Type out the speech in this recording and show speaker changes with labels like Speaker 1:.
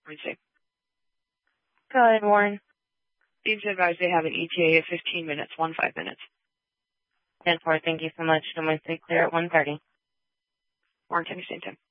Speaker 1: Wednesday.
Speaker 2: Go ahead, Warren.
Speaker 1: Being advised they have an ETA of 15 minutes, 15 minutes.
Speaker 2: 10-4, thank you so much. Wednesday clear at 1:30.
Speaker 1: Warren, can you same time?